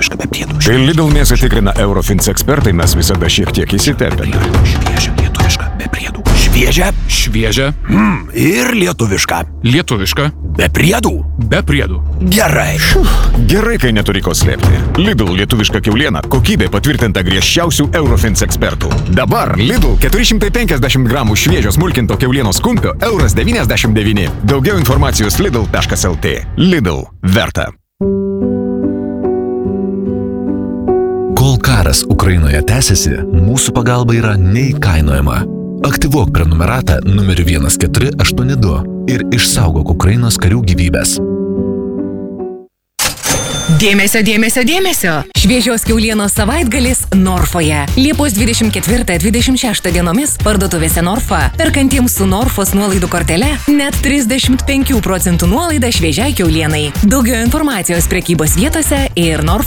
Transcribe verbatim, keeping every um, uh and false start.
lietuviška be priedų. Kai Lidl mėsą tikrina Eurofins ekspertai, mes visada šiek tiek įsitempėme. Šviežia lietuviška be priedų. Šviežia. Šviežia. Mm, ir lietuviška. Lietuviška. Be priedų. Be priedų. Gerai. Gerai, kai neturi ko slėpti. Lidl lietuviška kiauliena, kokybė patvirtinta griežčiausių Eurofins ekspertų. Dabar Lidl keturi šimtai penkiasdešimt gramų šviežio smulkinto kiaulienos kumpio euras devyniasdešimt devyni. Daugiau informacijos lidl taškas lt. Lidl. Verta. Kol karas Ukrainoje tęsiasi, mūsų pagalba yra neįkainojama. Aktyvuok prenumeratą numeriu vienas keturi aštuoni du ir išsaugok Ukrainos karių gyvybės. Dėmesio, dėmesio, dėmesio! Šviežios kiaulienos savaitgalis Norfoje. Liepos dvidešimt ketvirtą dvidešimt šeštą dienomis parduotuvėse Norfa. Perkantiems su Norfos nuolaidų kortele net trisdešimt penkių procentų nuolaida šviežiai kiaulienai. Daugiau informacijos prekybos vietose ir norfa